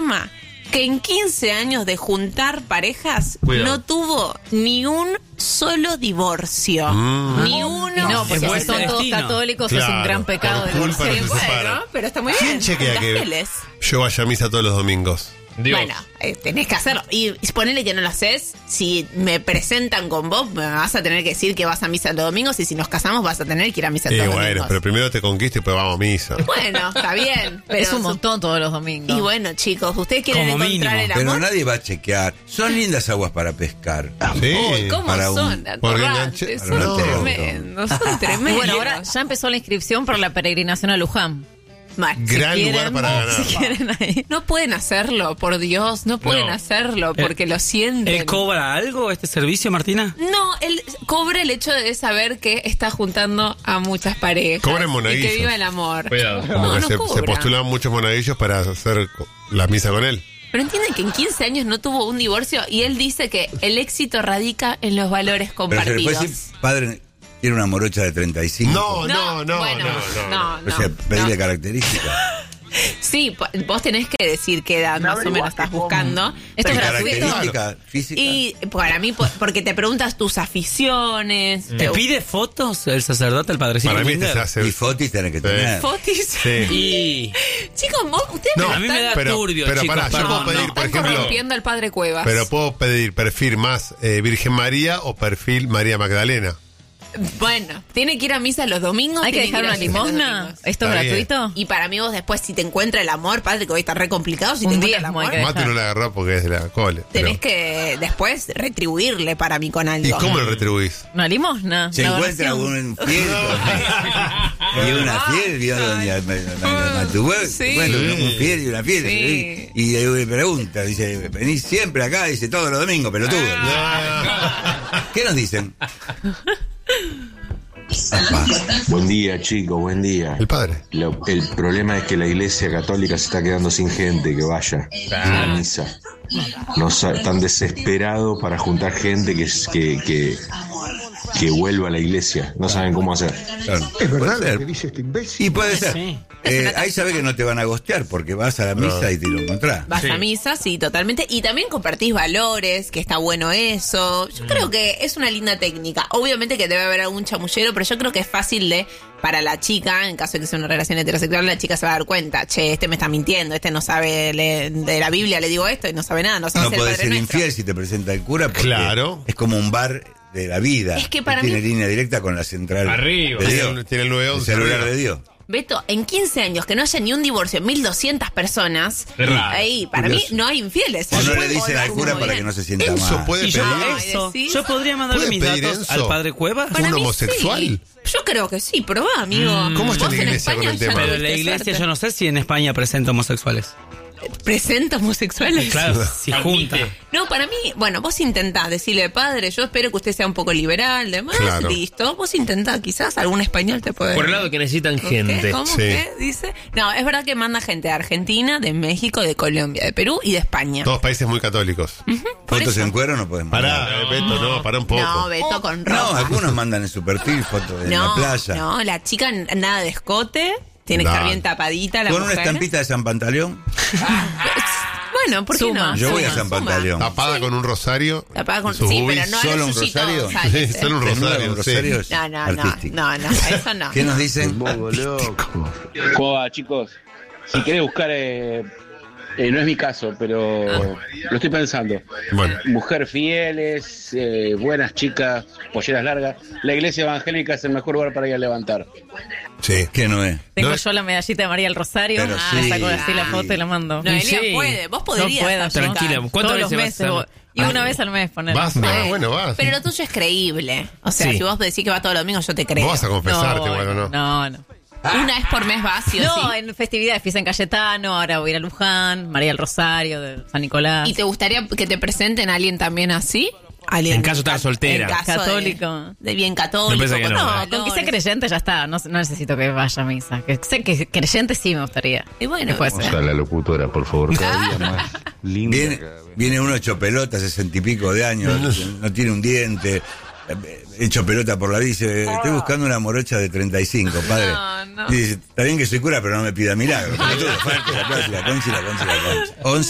afirma que en 15 años de juntar parejas no tuvo ni un solo divorcio. Ni uno. Y no, porque Es son vuestro todos destino. católicos, Claro, es un gran pecado. por culpa divorciar. no se separan. Bueno, pero está muy ¿Quién bien. chequea que Gasteles. yo vaya a misa todos los domingos? Dios. Bueno, tenés que hacerlo. Y ponele que no lo haces. Si me presentan con vos, me vas a tener que decir que vas a misa los domingos. Y si nos casamos, vas a tener que ir a misa los Bueno, domingos. pero primero te conquisto y después vamos a misa. Bueno, está bien. Pero Es un montón todos los domingos. Y bueno, chicos, ustedes quieren Como encontrar mínimo. el Pero amor. nadie va a chequear. Son lindas aguas para pescar. Sí. Uy, ¿cómo para un- son? porque Atorrantes, enganché- son No. tremendos, son Y tremendos. bueno, ahora ya empezó la inscripción para la peregrinación a Luján. Bueno, Gran Si lugar quieren, para ganar. Si quieren ahí. no pueden hacerlo, por Dios, no pueden No. hacerlo porque lo sienten. ¿Él cobra algo este servicio, Martina? No, él cobra el hecho de saber que está juntando a muchas parejas. Cobra en y monaguillos. que viva el amor. Cuidado. Como No, que no se cobra. postulan muchos monaguillos para hacer la misa con él. Pero entienden que en 15 años no tuvo un divorcio y él dice que el éxito radica en los valores Pero se compartidos. le puede decir, padre, tiene una morocha de 35. No. O sea, pedirle características. Sí, vos tenés que decir qué edad más o menos estás buscando. Esto es ¿Y gratuito. características físicas? Y para mí, porque te preguntas tus aficiones. ¿Te pide fotos el sacerdote, el padrecito? Para mí Tinder? se hace. Y fotis tenés que Sí. tener. fotis. Sí. Y... Chicos, ustedes No, me a mí me da están, turbio, pero chicos, pará, yo perdón, puedo pedir, no. por están ejemplo, corrompiendo al padre Cuevas. pero puedo pedir perfil más Virgen María o perfil María Magdalena. Bueno, tiene que ir a misa los domingos. ¿Hay que tiene dejar ir a una misa los limosna? domingos. ¿Esto es Está bien. gratuito? Y para mí vos después, si te encuentra el amor, padre, que hoy está re complicado, si Un te encuentra el diezmo hay amor, que dejar. Mate no la agarró porque es de la cole. tenés pero- que después retribuirle para mí con algo. ¿Y cómo lo retribuís? ¿Una limosna? Se ¿Una encuentra donación? un fiel y una fiel, vio doña Matubé, Sí. encuentra un fiel y una fiel. Sí. Y le pregunta, dice, venís siempre acá, dice, todos los domingos, pelotudo. ¿Qué nos dicen? Buen día, chicos, buen día. El padre. El problema es que la iglesia católica se está quedando sin gente que vaya a la misa. Están desesperados para juntar gente que vuelva a la iglesia. No saben cómo hacer. Claro. Es verdad Puede lo ser. que dice este imbécil. Y puede ser. Sí. Ahí sabés que no te van a gostear porque vas a la misa y te lo encontrás. Vas Sí. a misa, sí, totalmente. Y también compartís valores, que está bueno eso. Yo creo que es una linda técnica. Obviamente que debe haber algún chamullero, pero yo creo que es fácil para la chica, en caso de que sea una relación heterosexual, la chica se va a dar cuenta. Che, este me está mintiendo, este no sabe de la Biblia, le digo esto y no sabe nada, no sabe No hacer el podés Padre ser Nuestro. infiel si te presenta el cura porque Claro. es como un bar de la vida. Es que para Tiene mí- línea directa con la central Arriba. de Dios. Tiene el 911 El celular arriba. de Dios. Beto, en 15 años que no haya ni un divorcio en 1.200 personas, Es raro. ahí, para mí Curioso. no hay infieles. O no le Puede- dicen al cura muy para bien. que no se sienta Enzo mal. puede Y yo, pedir. eso, ¿decís? yo podría mandarle ¿Puede mis pedir datos Enzo? al padre Cuevas. Para ¿Un mí homosexual? sí. Yo creo que sí, probá, amigo. ¿Cómo está Vos la en iglesia con España el ya tema? no Pero tuviste la iglesia, suerte. yo no sé si en España presenta homosexuales. ¿Presenta homosexuales? Claro, si junta. No, para mí, bueno, vos intentás decirle, padre, yo espero que usted sea un poco liberal, demás, Claro. listo. Vos intentás, quizás algún español te puede... Por el lado que necesitan ¿Qué? gente. ¿Cómo Sí. que dice? No, es verdad que manda gente de Argentina, de México, de Colombia, de Perú y de España. Todos países muy católicos. Por Fotos eso. en cuero no pueden mandar. Pará, Beto, no, pará un poco. No, Beto con No, ropa. algunos mandan en su perfil fotos en la No, playa. no, la chica nada de escote, tiene que estar Dale. bien tapadita la Con una mujer. estampita de San Pantaleón. Bueno, ¿por qué Suma. no? Yo voy a Suma, San suma. Pantaleón. Tapada con un rosario. Tapada con... sus Sí, boobies. pero no ¿Solo a un los Yuyitos rosario? González, Sí, solo un Desnuda rosario. con rosarios No, no, artísticos. no, eso no. ¿Qué nos dicen? ¿Cómo va, chicos? Si querés buscar, no es mi caso, pero lo estoy pensando. Bueno. Mujer fieles, buenas chicas, polleras largas. La iglesia evangélica es el mejor lugar para ir a levantar. Sí. ¿Qué no es? Tengo No. yo la medallita de María del Rosario. Pero Me sí. saco así la foto y la mando. No, Elia Sí. puede, vos podrías. No puedo, hacer. Tranquila, ¿cuántas Todos los veces meses. vas a hacer? Y una vez al mes poner. Vas, bueno, vas. Pero lo tuyo es creíble. O sea, Sí. si vos decís que va todos los domingos, yo te creo. Vos vas a confesarte, no, bueno, no. No, no. Una vez por mes vas, sí o No, sí. en festividades, fiesta en Cayetano, ahora voy a ir a Luján, María del Rosario, de San Nicolás. ¿Y te gustaría que te presenten a alguien también así? ¿Alguien En caso estás soltera. En caso Católico. De bien católico. Me parece que no. No, con que sea creyente ya está, no necesito que vaya a misa. Que sea que creyente sí me gustaría. Y bueno, Después, La locutora, por favor, cada día más linda. Viene uno hecho pelota, 60 y pico de años, no tiene un diente, hecho pelota por la vida, dice, estoy buscando una morocha de 35, padre. No. Y dice, está bien que soy cura, pero no me pida milagros. Fuerte, la concha y la concha y la concha. 11